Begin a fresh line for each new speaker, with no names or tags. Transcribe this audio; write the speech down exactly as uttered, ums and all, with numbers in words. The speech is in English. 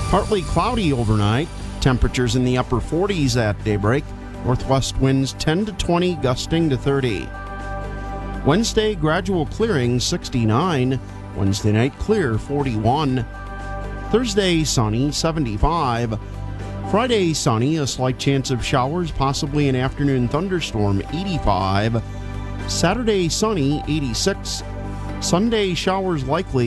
Partly cloudy overnight. Temperatures in the upper forties at daybreak. Northwest winds ten to twenty, gusting to thirty. Wednesday, gradual clearing, sixty-nine. Wednesday night, clear, forty-one. Thursday, sunny, seventy-five. Friday, sunny, a slight chance of showers, possibly an afternoon thunderstorm, eighty-five. Saturday, sunny, eighty-six. Sunday, showers likely.